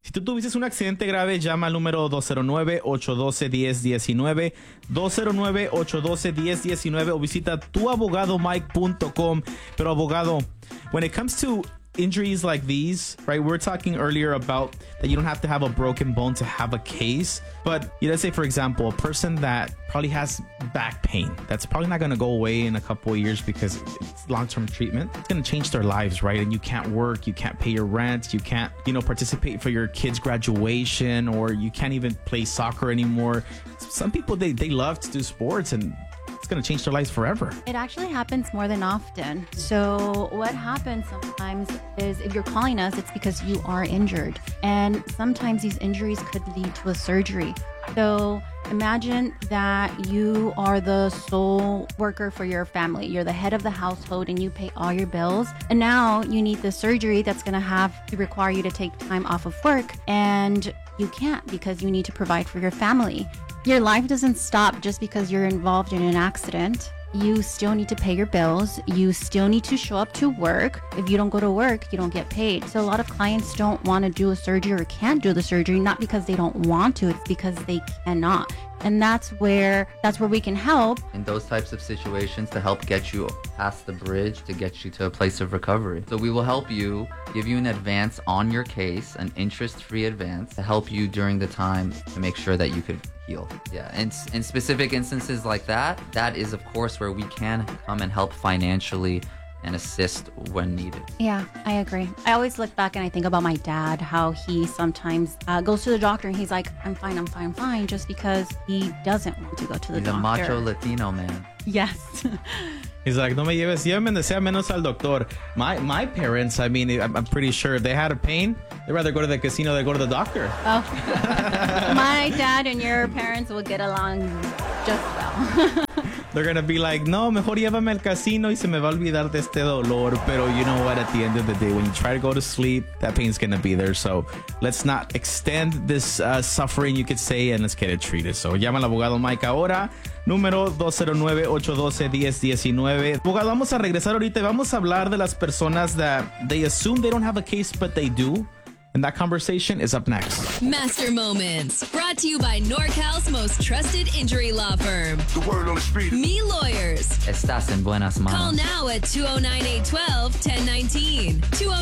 Si tú tuviste un accidente grave, llama al número 209-812-1019, 209-812-1019 o visita tuabogadomike.com. Pero abogado, when it comes to injuries like these, right? We were talking earlier about that you don't have to have a broken bone to have a case. But let's say, for example, a person that probably has back pain, that's probably not going to go away in a couple of years because it's long-term treatment. It's going to change their lives, right? And you can't work, you can't pay your rent, you can't, participate for your kids' graduation, or you can't even play soccer anymore. Some people, they love to do sports, and it's going to change their lives forever. It actually happens more than often. So what happens sometimes is if you're calling us, it's because you are injured. And sometimes these injuries could lead to a surgery. So imagine that you are the sole worker for your family. You're the head of the household and you pay all your bills. And now you need the surgery that's going to have to require you to take time off of work. And you can't because you need to provide for your family. Your life doesn't stop just because you're involved in an accident. You still need to pay your bills. You still need to show up to work. If you don't go to work, you don't get paid. So a lot of clients don't want to do a surgery or can't do the surgery, not because they don't want to, it's because they cannot. And that's where we can help. In those types of situations, to help get you past the bridge, to get you to a place of recovery. So we will help you, give you an advance on your case, an interest-free advance, to help you during the time to make sure that you could heal. Yeah, and in specific instances like that, that is, of course, where we can come and help financially and assist when needed. Yeah, I agree. I always look back and I think about my dad, how he sometimes goes to the doctor and he's like, I'm fine, just because he doesn't want to go to the doctor. He's a macho Latino man. Yes. He's like, no me lleves, llévame donde sea menos al doctor. My parents, I mean, I'm pretty sure if they had a pain, they'd rather go to the casino than go to the doctor. Oh, my dad and your parents will get along just well. They're going to be like, no, mejor llévame al casino y se me va a olvidar de este dolor. Pero you know what? At the end of the day, when you try to go to sleep, that pain's going to be there. So let's not extend this suffering, you could say, and let's get it treated. So llama al abogado Mike ahora. Número 209-812-1019. Abogado, vamos a regresar ahorita y vamos a hablar de las personas that they assume they don't have a case, but they do. And that conversation is up next. Master Moments, brought to you by NorCal's most trusted injury law firm. The word on the street. Me Lawyers. Estás en buenas manos. Call now at 209-812-1019.